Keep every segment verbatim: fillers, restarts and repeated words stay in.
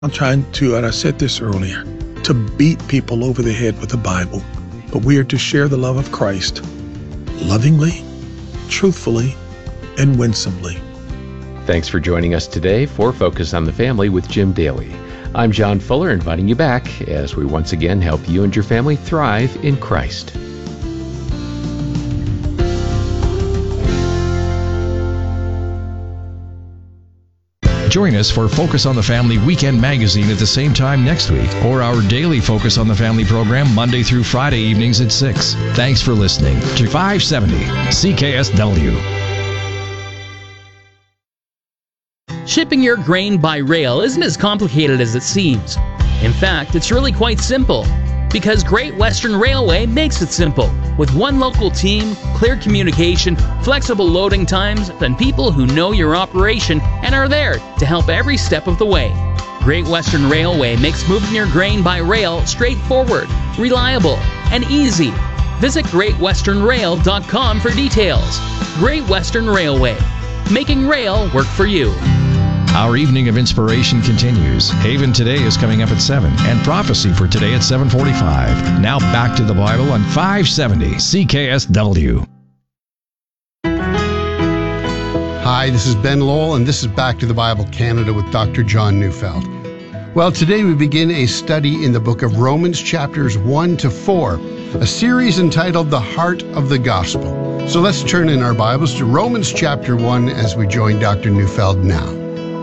I'm trying to, and I said this earlier, to beat people over the head with the Bible, but we are to share the love of Christ lovingly, truthfully, and winsomely. Thanks for joining us today for Focus on the Family with Jim Daly. I'm John Fuller, inviting you back as we once again help you and your family thrive in Christ. Join us for Focus on the Family Weekend Magazine at the same time next week, or our daily Focus on the Family program Monday through Friday evenings at six. Thanks for listening to five seventy C K S W. Shipping your grain by rail isn't as complicated as it seems. In fact, it's really quite simple, because Great Western Railway makes it simple. With one local team, clear communication, flexible loading times, and people who know your operation and are there to help every step of the way. Great Western Railway makes moving your grain by rail straightforward, reliable, and easy. Visit great western rail dot com for details. Great Western Railway, making rail work for you. Our evening of inspiration continues. Haven Today is coming up at seven, and Prophecy for Today at seven forty-five. Now back to the Bible on five seventy C K S W. Hi, this is Ben Lowell, and this is Back to the Bible Canada with Doctor John Neufeld. Well, today we begin a study in the book of Romans, chapters one to four, a series entitled The Heart of the Gospel. So let's turn in our Bibles to Romans chapter one as we join Doctor Neufeld now.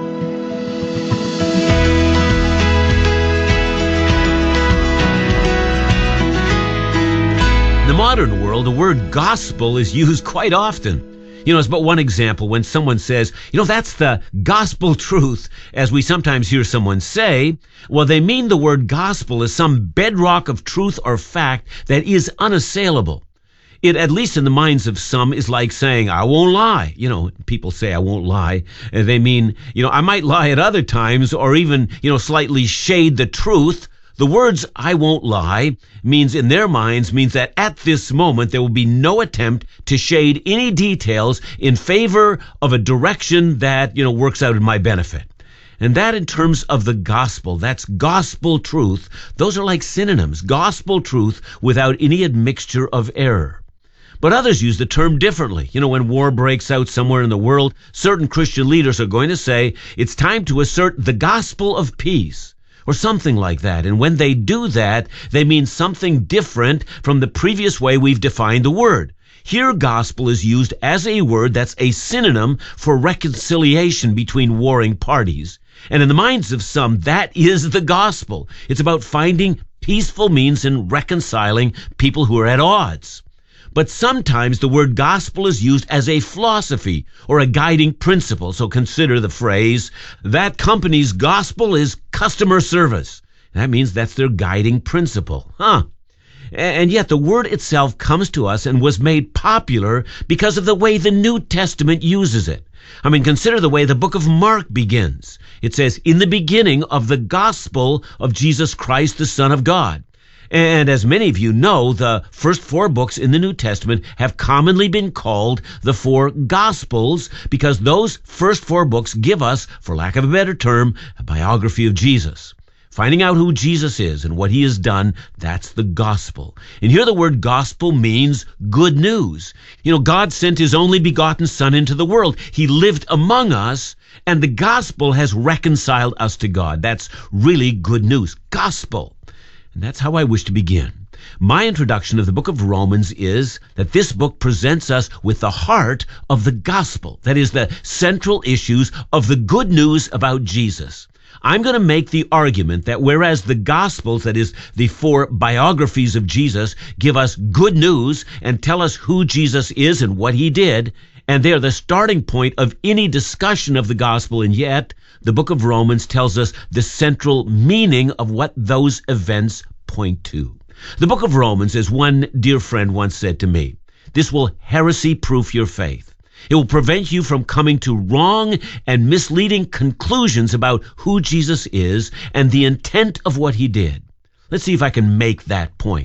In the modern world, the word gospel is used quite often. You know, it's but one example when someone says, you know, that's the gospel truth, as we sometimes hear someone say. Well, they mean the word gospel as some bedrock of truth or fact that is unassailable. It, at least in the minds of some, is like saying, I won't lie. You know, people say, I won't lie. And they mean, you know, I might lie at other times or even, you know, slightly shade the truth. The words, I won't lie, means in their minds means that at this moment there will be no attempt to shade any details in favor of a direction that, you know, works out in my benefit. And that in terms of the gospel, that's gospel truth. Those are like synonyms, gospel truth without any admixture of error. But others use the term differently. You know, when war breaks out somewhere in the world, certain Christian leaders are going to say, it's time to assert the gospel of peace, or something like that. And when they do that, they mean something different from the previous way we've defined the word. Here, gospel is used as a word that's a synonym for reconciliation between warring parties. And in the minds of some, that is the gospel. It's about finding peaceful means in reconciling people who are at odds. But sometimes the word gospel is used as a philosophy or a guiding principle. So consider the phrase, that company's gospel is customer service. That means that's their guiding principle. Huh? And yet the word itself comes to us and was made popular because of the way the New Testament uses it. I mean, consider the way the book of Mark begins. It says, in the beginning of the gospel of Jesus Christ, the Son of God. And as many of you know, the first four books in the New Testament have commonly been called the four Gospels because those first four books give us, for lack of a better term, a biography of Jesus. Finding out who Jesus is and what he has done, that's the gospel. And here the word gospel means good news. You know, God sent his only begotten Son into the world. He lived among us, and the gospel has reconciled us to God. That's really good news. Gospel. And that's how I wish to begin. My introduction of the book of Romans is that this book presents us with the heart of the gospel. That is, the central issues of the good news about Jesus. I'm going to make the argument that whereas the Gospels, that is, the four biographies of Jesus, give us good news and tell us who Jesus is and what he did, and they're the starting point of any discussion of the gospel, and yet the book of Romans tells us the central meaning of what those events point to. The book of Romans, as one dear friend once said to me, this will heresy-proof your faith. It will prevent you from coming to wrong and misleading conclusions about who Jesus is and the intent of what he did. Let's see if I can make that point.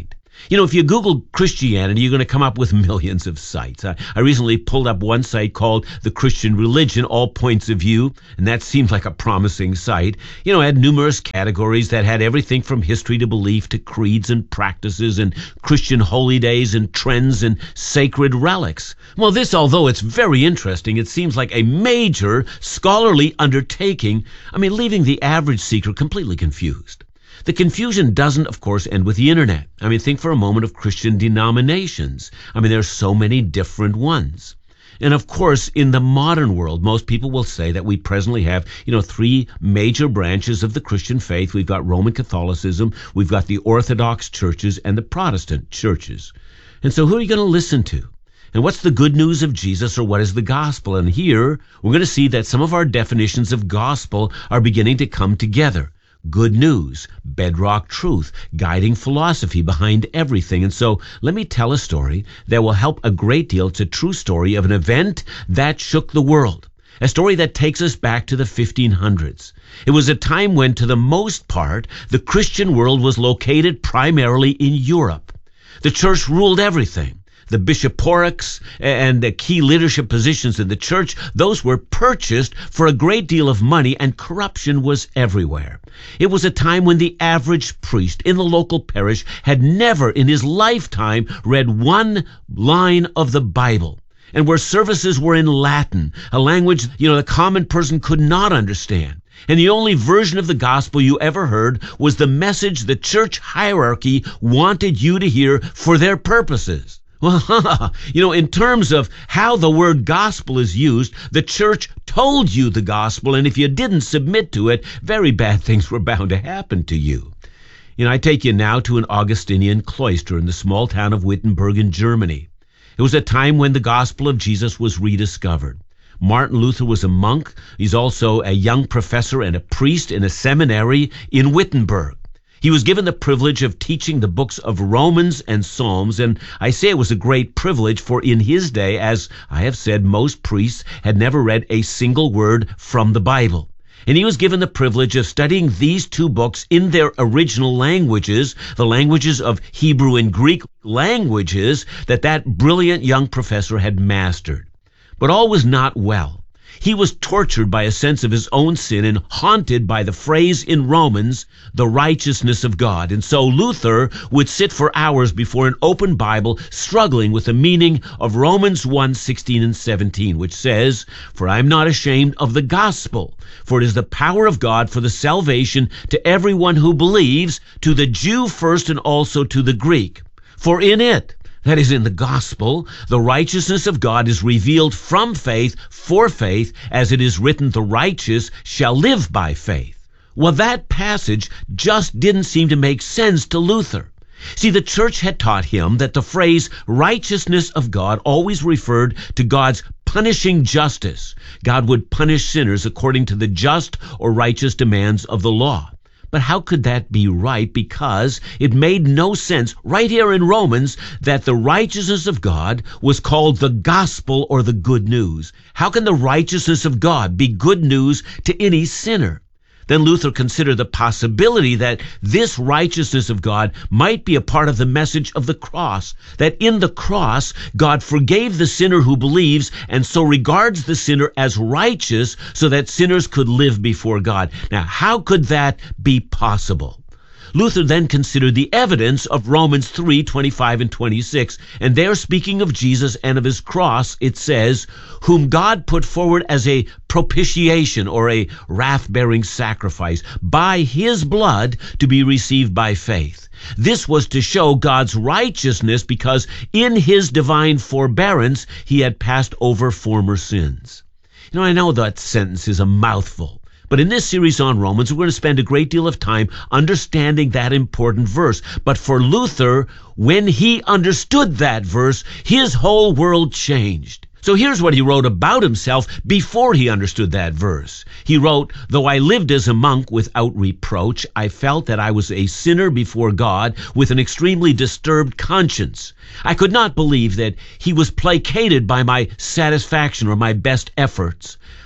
You know, if you Google Christianity, you're going to come up with millions of sites. I, I recently pulled up one site called The Christian Religion, All Points of View, and that seemed like a promising site. You know, it had numerous categories that had everything from history to belief to creeds and practices and Christian holy days and trends and sacred relics. Well, this, although it's very interesting, it seems like a major scholarly undertaking, I mean, leaving the average seeker completely confused. The confusion doesn't, of course, end with the internet. I mean, think for a moment of Christian denominations. I mean, there's so many different ones. And of course, in the modern world, most people will say that we presently have, you know, three major branches of the Christian faith. We've got Roman Catholicism, we've got the Orthodox churches, and the Protestant churches. And so who are you going to listen to? And what's the good news of Jesus, or what is the gospel? And here, we're going to see that some of our definitions of gospel are beginning to come together. Good news, bedrock truth, guiding philosophy behind everything. And so let me tell a story that will help a great deal. It's a true story of an event that shook the world. A story that takes us back to the fifteen hundreds. It was a time when, to the most part, the Christian world was located primarily in Europe. The church ruled everything. The bishoprics and the key leadership positions in the church, those were purchased for a great deal of money, and corruption was everywhere. It was a time when the average priest in the local parish had never in his lifetime read one line of the Bible, and where services were in Latin, a language, you know, the common person could not understand. And the only version of the gospel you ever heard was the message the church hierarchy wanted you to hear for their purposes. Well, you know, in terms of how the word gospel is used, the church told you the gospel, and if you didn't submit to it, very bad things were bound to happen to you. You know, I take you now to an Augustinian cloister in the small town of Wittenberg in Germany. It was a time when the gospel of Jesus was rediscovered. Martin Luther was a monk. He's also a young professor and a priest in a seminary in Wittenberg. He was given the privilege of teaching the books of Romans and Psalms, and I say it was a great privilege, for in his day, as I have said, most priests had never read a single word from the Bible. And he was given the privilege of studying these two books in their original languages, the languages of Hebrew and Greek, languages that that brilliant young professor had mastered. But all was not well. He was tortured by a sense of his own sin and haunted by the phrase in Romans, the righteousness of God. And so Luther would sit for hours before an open Bible, struggling with the meaning of Romans one, sixteen and seventeen, which says, "For I am not ashamed of the gospel, for it is the power of God for the salvation to everyone who believes, to the Jew first and also to the Greek. For in it," that is, in the gospel, "the righteousness of God is revealed from faith for faith, as it is written, the righteous shall live by faith." Well, that passage just didn't seem to make sense to Luther. See, the church had taught him that the phrase righteousness of God always referred to God's punishing justice. God would punish sinners according to the just or righteous demands of the law. But how could that be right? Because it made no sense right here in Romans that the righteousness of God was called the gospel or the good news. How can the righteousness of God be good news to any sinner? Then Luther considered the possibility that this righteousness of God might be a part of the message of the cross, that in the cross, God forgave the sinner who believes and so regards the sinner as righteous so that sinners could live before God. Now, how could that be possible? Luther then considered the evidence of Romans three, twenty-five and twenty-six, and there, speaking of Jesus and of his cross, it says, "Whom God put forward as a propitiation," or a wrath-bearing sacrifice, "by his blood to be received by faith." This was to show God's righteousness because in his divine forbearance he had passed over former sins. You know, I know that sentence is a mouthful. But in this series on Romans, we're going to spend a great deal of time understanding that important verse. But for Luther, when he understood that verse, his whole world changed. So here's what he wrote about himself before he understood that verse. He wrote, "Though I lived as a monk without reproach, I felt that I was a sinner before God with an extremely disturbed conscience. I could not believe that he was placated by my satisfaction or my best efforts.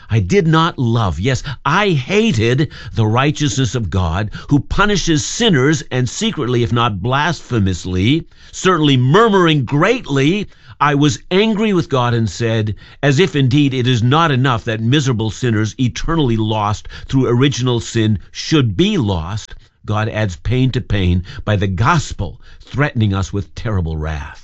I did not love, yes, I hated the righteousness of God, who punishes sinners, and secretly, if not blasphemously, certainly murmuring greatly, I was angry with God and said, as if indeed it is not enough that miserable sinners eternally lost through original sin should be lost, God adds pain to pain by the gospel threatening us with terrible wrath.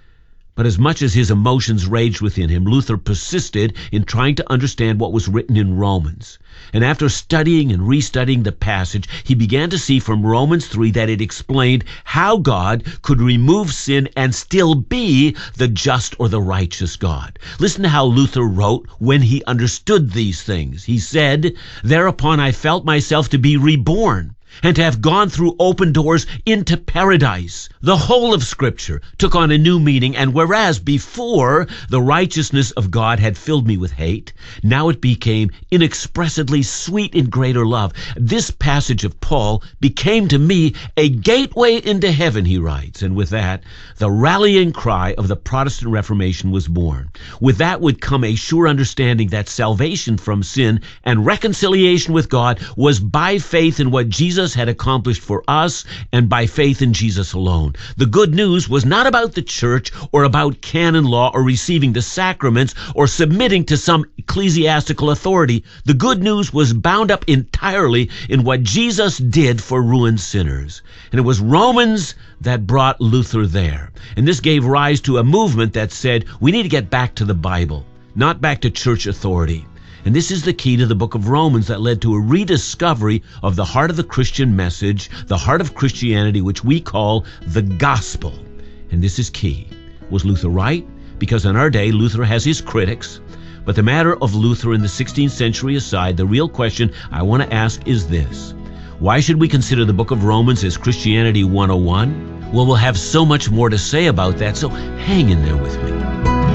But as much as his emotions raged within him, Luther persisted in trying to understand what was written in Romans. And after studying and restudying the passage, he began to see from Romans three that it explained how God could remove sin and still be the just or the righteous God. Listen to how Luther wrote when he understood these things. He said, "Thereupon I felt myself to be reborn, and to have gone through open doors into paradise. The whole of Scripture took on a new meaning, and whereas before the righteousness of God had filled me with hate, now it became inexpressibly sweet in greater love. This passage of Paul became to me a gateway into heaven," he writes. And with that, the rallying cry of the Protestant Reformation was born. With that would come a sure understanding that salvation from sin and reconciliation with God was by faith in what Jesus had accomplished for us, and by faith in Jesus alone. The good news was not about the church or about canon law or receiving the sacraments or submitting to some ecclesiastical authority. The good news was bound up entirely in what Jesus did for ruined sinners. And it was Romans that brought Luther there. And this gave rise to a movement that said, we need to get back to the Bible, not back to church authority. And this is the key to the book of Romans that led to a rediscovery of the heart of the Christian message, the heart of Christianity, which we call the gospel. And this is key. Was Luther right? Because in our day, Luther has his critics. But the matter of Luther in the sixteenth century aside, the real question I want to ask is this. Why should we consider the book of Romans as Christianity one oh one? Well, we'll have so much more to say about that, so hang in there with me.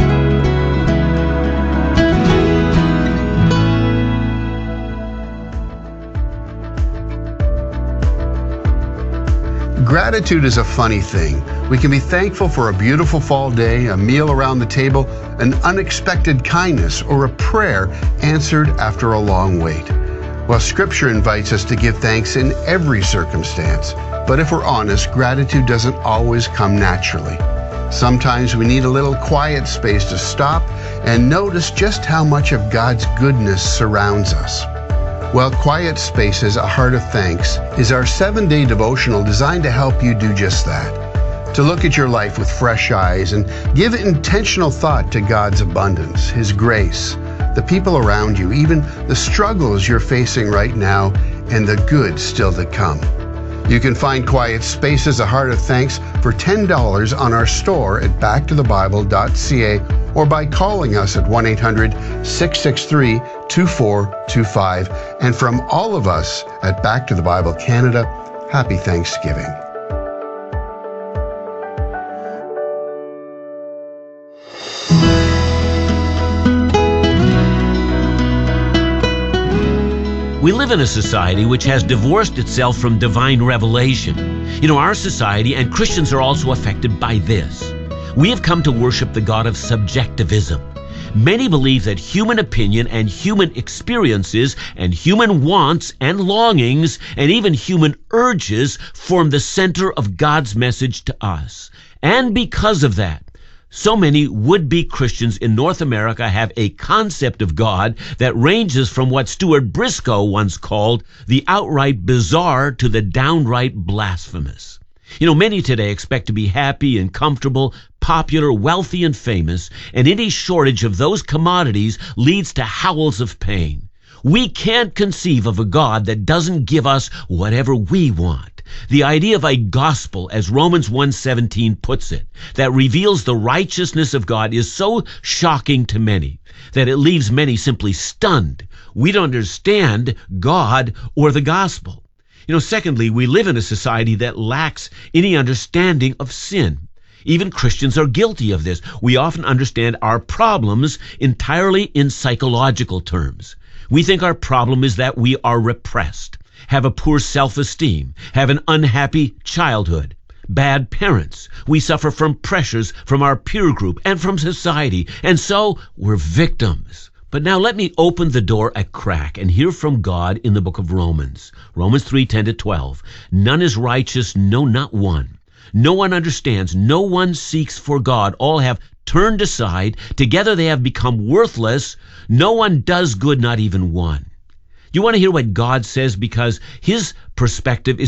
Gratitude is a funny thing. We can be thankful for a beautiful fall day, a meal around the table, an unexpected kindness, or a prayer answered after a long wait. Well, Scripture invites us to give thanks in every circumstance. But if we're honest, gratitude doesn't always come naturally. Sometimes we need a little quiet space to stop and notice just how much of God's goodness surrounds us. Well, Quiet Spaces, A Heart of Thanks, is our seven-day devotional designed to help you do just that. To look at your life with fresh eyes and give intentional thought to God's abundance, His grace, the people around you, even the struggles you're facing right now, and the good still to come. You can find Quiet Spaces, A Heart of Thanks for ten dollars on our store at back to the bible dot c a or by calling us at one eight hundred, six six three, two four two five. And from all of us at Back to the Bible Canada, happy Thanksgiving. We live in a society which has divorced itself from divine revelation. You know, our society and Christians are also affected by this. We have come to worship the God of subjectivism. Many believe that human opinion and human experiences and human wants and longings and even human urges form the center of God's message to us. And because of that, so many would-be Christians in North America have a concept of God that ranges from what Stuart Briscoe once called the outright bizarre to the downright blasphemous. You know, many today expect to be happy and comfortable, popular, wealthy, and famous, and any shortage of those commodities leads to howls of pain. We can't conceive of a God that doesn't give us whatever we want. The idea of a gospel, as Romans one seventeen puts it, that reveals the righteousness of God is so shocking to many that it leaves many simply stunned. We don't understand God or the gospel. You know, secondly, we live in a society that lacks any understanding of sin. Even Christians are guilty of this. We often understand our problems entirely in psychological terms. We think our problem is that we are repressed, have a poor self-esteem, have an unhappy childhood, bad parents. We suffer from pressures from our peer group and from society, and so we're victims. But now let me open the door a crack and hear from God in the book of Romans. Romans three, ten to twelve. None is righteous, no, not one. No one understands, no one seeks for God. All have turned aside. Together they have become worthless. No one does good, not even one. You want to hear what God says? Because his perspective is